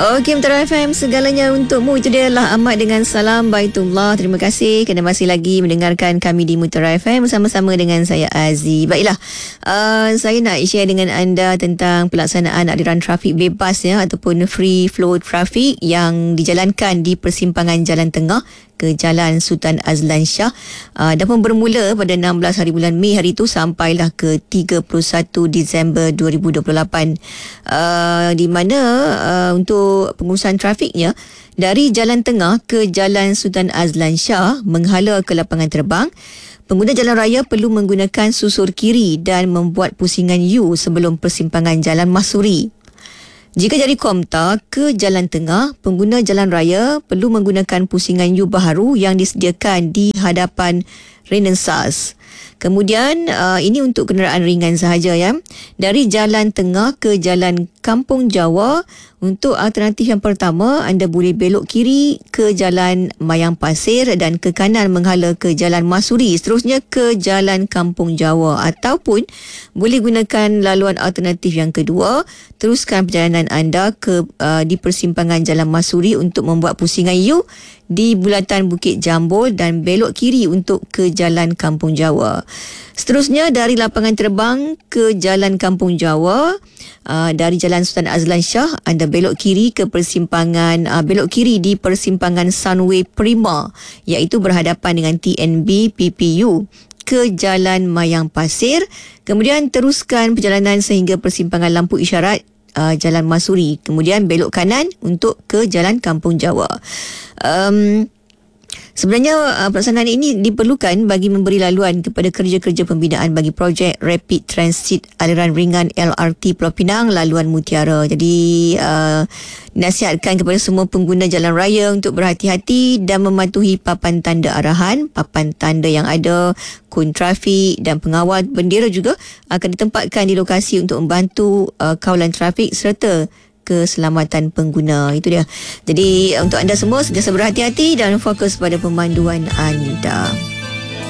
Okey, Mutara FM, segalanya untukmu. Itu dia lah Ahmad dengan Salam Baitullah. Terima kasih kerana masih lagi mendengarkan kami di Mutara FM bersama-sama dengan saya Aziz. Baiklah, saya nak share dengan anda tentang pelaksanaan aliran trafik bebas ataupun free flow traffic yang dijalankan di persimpangan Jalan Tengah ke Jalan Sultan Azlan Shah dan pun bermula pada 16 hari bulan Mei hari itu sampailah ke 31 Disember 2028, di mana untuk pengurusan trafiknya dari Jalan Tengah ke Jalan Sultan Azlan Shah menghala ke lapangan terbang, pengguna jalan raya perlu menggunakan susur kiri dan membuat pusingan U sebelum persimpangan Jalan Mahsuri. Jika dari Komtar ke Jalan Tengah, pengguna jalan raya perlu menggunakan pusingan U baharu yang disediakan di hadapan Renaissance. Kemudian ini untuk kenderaan ringan sahaja ya. Dari Jalan Tengah ke Jalan Kampung Jawa, untuk alternatif yang pertama, anda boleh belok kiri ke Jalan Mayang Pasir dan ke kanan menghala ke Jalan Mahsuri, seterusnya ke Jalan Kampung Jawa, ataupun boleh gunakan laluan alternatif yang kedua, teruskan perjalanan anda ke di persimpangan Jalan Mahsuri untuk membuat pusingan U di bulatan Bukit Jambul dan belok kiri untuk ke Jalan Kampung Jawa. Seterusnya dari lapangan terbang ke Jalan Kampung Jawa, dari Jalan Sultan Azlan Shah, anda belok kiri ke persimpangan belok kiri di persimpangan Sunway Prima, iaitu berhadapan dengan TNB PPU, ke Jalan Mayang Pasir. Kemudian teruskan perjalanan sehingga persimpangan lampu isyarat Jalan Mahsuri, kemudian belok kanan untuk ke Jalan Kampung Jawa. Sebenarnya pelaksanaan ini diperlukan bagi memberi laluan kepada kerja-kerja pembinaan bagi projek Rapid Transit aliran ringan LRT Pulau Pinang laluan Mutiara. Jadi nasihatkan kepada semua pengguna jalan raya untuk berhati-hati dan mematuhi papan tanda arahan, papan tanda yang ada, kun trafik dan pengawal bendera juga akan ditempatkan di lokasi untuk membantu kawalan trafik serta keselamatan pengguna. Itu dia. Jadi untuk anda semua sentiasa berhati-hati dan fokus pada pemanduan anda.